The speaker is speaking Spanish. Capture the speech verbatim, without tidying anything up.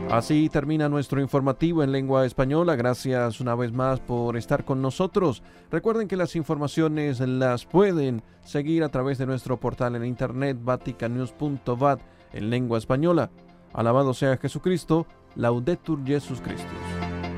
Así termina nuestro informativo en lengua española. Gracias una vez más por estar con nosotros. Recuerden que las informaciones las pueden seguir a través de nuestro portal en internet vatican news punto v a t en lengua española. Alabado sea Jesucristo. Laudetur Jesus Christus.